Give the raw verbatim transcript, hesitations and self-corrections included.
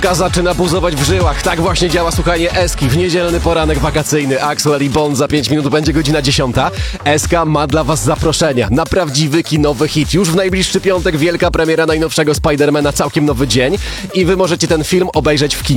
Zaczyna buzować w żyłach. Tak właśnie działa słuchanie Eski w niedzielny poranek wakacyjny. Axel i Bond za pięć minut będzie godzina dziesiąta. Eska ma dla was zaproszenia na prawdziwy kinowy hit. Już w najbliższy piątek wielka premiera najnowszego Spidermana, całkiem nowy dzień. I wy możecie ten film obejrzeć w kinie.